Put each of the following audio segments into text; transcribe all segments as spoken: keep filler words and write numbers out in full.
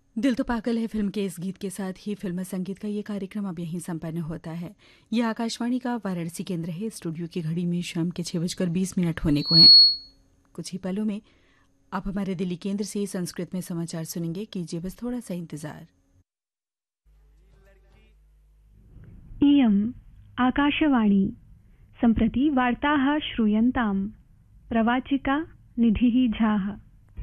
दिल तो पागल है फिल्म के इस गीत के साथ ही फिल्म संगीत का ये कार्यक्रम अब यहीं संपन्न होता है। यह आकाशवाणी का वाराणसी केंद्र है। स्टूडियो की घड़ी में शाम के छः बजकर बीस मिनट होने को हैं। कुछ ही पलों में आप हमारे दिल्ली केंद्र से संस्कृत में समाचार सुनेंगे। कीजिए बस थोड़ा सा इंतजार। इयम् आकाशवाणी सम्प्रति वार्ताः श्रूयन्ताम्। प्रवाचिका निधिः झाः।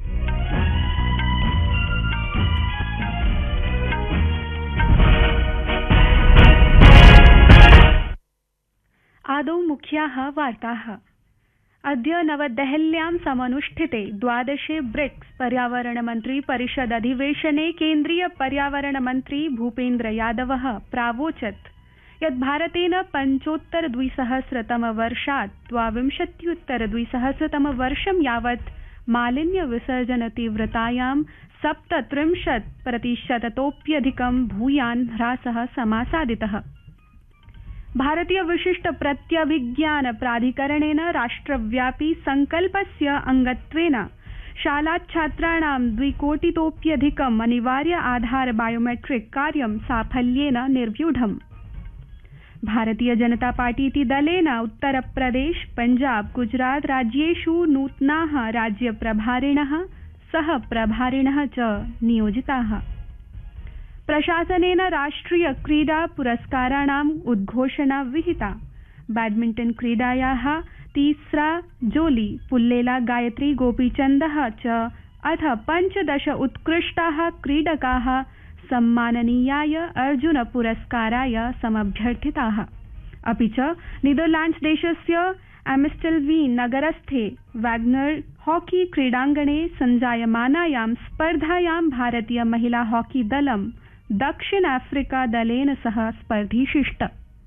आदौ मुख्याः वार्ताः। अद्य नवदेहल्यां समनुष्ठिते द्वादशे ब्रिक्स पर्यावरण मन्त्री परिषद अधिवेशने केन्द्रीय पर्यावरण मन्त्री भूपेन्द्र यादवः प्रावोचत् यत् भारतेन पञ्चोत्तर द्विसहस्रतम वर्षात् द्वाविंशत्युत्तर द्विसहस्रतम वर्षं यावत् मालिन्य विसर्जन तीव्रतायां सप्तत्रिंशत् प्रतिशततोप्यधिकं भूयान् ह्रासः समासादितः। भारतीय विशिष्ट प्रत्यभिज्ञान प्राधिकरणेन राष्ट्रव्यापी संकल्पस्य अंगत्वेन शालाच्छात्राणां द्विकोटितोप्यधिकम् अनिवार्य आधार बायोमेट्रिक कार्यं साफल्येन निर्व्यूढम्। भारतीय जनता पार्टीति दलेन उत्तरप्रदेश पंजाब गुजरात राज्येषु नूतनाः राज्यप्रभारिणः सह प्रभारिणः च नियोजिताः। प्रशासनेन राष्ट्रिय क्रीडा पुरस्काराणाम् उद्घोषणा विहिता। बैडमिंटन क्रीडायाः तीसरा जोली पुल्लेला गायत्री गोपीचन्दः च अथ पञ्चदश उत्कृष्टाः क्रीडकाः सम्माननीयाय अर्जुन पुरस्काराय समभ्यर्थिताः। अपि च नीदरलैंड्स देशस्य एम्स्टेल्वीन् नगरस्थे वैग्नर हॉकी क्रीडाङ्गणे सञ्जायमानायां स्पर्धायां भारतीय महिला हॉकी दलं दक्षिण अफ्रीका दलेन सह स्पर्धिष्यति।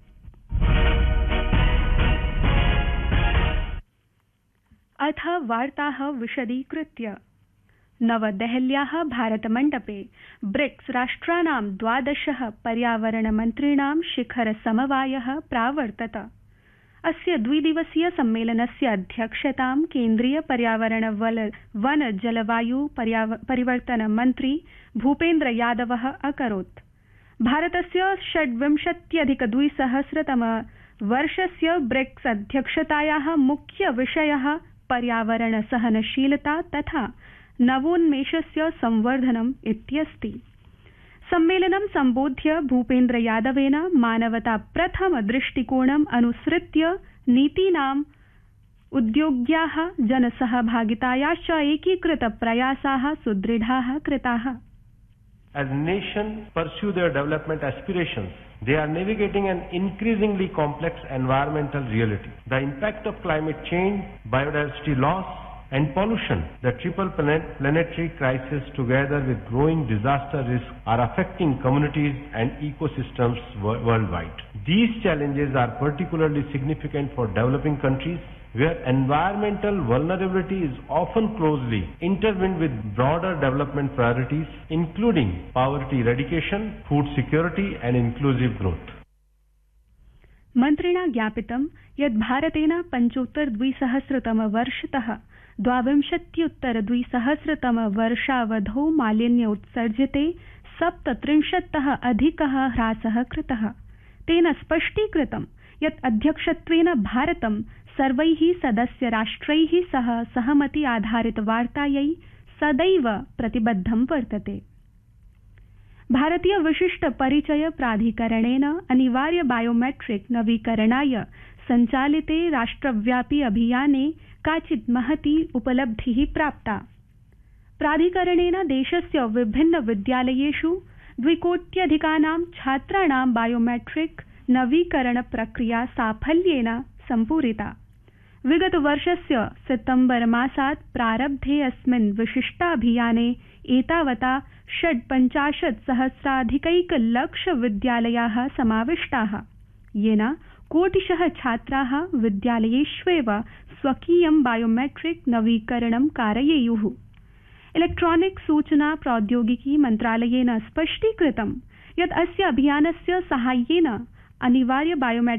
अथ वार्ताः विशदीकृत्य। नवदेहल्याः भारतमण्डपे ब्रिक्स राष्ट्राणां द्वादशः पर्यावरणमन्त्रिणां शिखरसमवायः प्रावर्तत। अस्य द्विदिवसीय सम्मेलनस्य अध्यक्षतां केन्द्रीय पर्यावरण वन जलवायु परिवर्तन मन्त्री भूपेन्द्र यादवः अकरोत्। भारतस्य षड्विंशत्यधिक द्विसहस्रतम वर्षस्य ब्रिक्स अध्यक्षतायाः मुख्य विषयः पर्यावरण सहनशीलता तथा नवोन्मेषस्य संवर्धनम् इत्यस्ति। सम्मेलनं सम्बोध्य भूपेन्द्र यादवेन मानवता प्रथम दृष्टिकोणम् अनुसृत्य नीतीनाम् उद्योग्याः जनसहभागितायाश्च एकीकृत प्रयासाः सुदृढाः कृताः। As nations pursue their development aspirations, they are navigating an increasingly complex environmental reality. The impact of climate change, biodiversity loss, and pollution, the triple planetary crisis together with growing disaster risk are affecting communities and ecosystems worldwide. These challenges are particularly significant for developing countries where environmental vulnerability is often closely intertwined with broader development priorities, including poverty eradication, food security, and inclusive growth. मन्त्रिणा ज्ञापितं यत् भारतेन पञ्चोत्तर द्विसहस्रतम वर्षतः द्वाविंशत्युत्तर द्विसहस्रतम वर्षावधौ मालिन्य उत्सर्जिते सप्तत्रिंशत्तः अधिकः ह्रासः कृतः। तेन स्पष्टीकृतं यत् अध्यक्षत्वेन भारतं सर्वैः सदस्य राष्ट्रैः सह सहमति आधारित वार्तायै सदैव प्रतिबद्धं वर्तते। भारतीय विशिष्ट परिचय प्राधिकरणेन अनिवार्य बायोमेट्रिक नवीकरणाय सञ्चालिते राष्ट्रव्यापी अभियाने काचित् महती उपलब्धिः प्राप्ता। प्राधिकरणेन देशस्य विभिन्न विद्यालयेषु द्विकोट्यधिकानां छात्राणां बायोमेट्रिक नवीकरण प्रक्रिया साफल्येन सम्पूरिता। विगत वर्षस्य सितम्बर मासात् प्रारब्धे अस्मिन् विशिष्टाभियाने एतावता षड्पञ्चाशत् सहस्राधिकैक लक्ष विद्यालयाः समाविष्टाः, येन कोटिशः छात्राः विद्यालयेष्वेव स्वकीयं बायोमेट्रिक नवीकरणं कारयेयुः। इलेक्ट्रॉनिक्स सूचना प्रौद्योगिकी मन्त्रालयेन स्पष्टीकृतं यत् अस्य अभियानस्य साहाय्येन अनिवार्य बायोमेट्रिक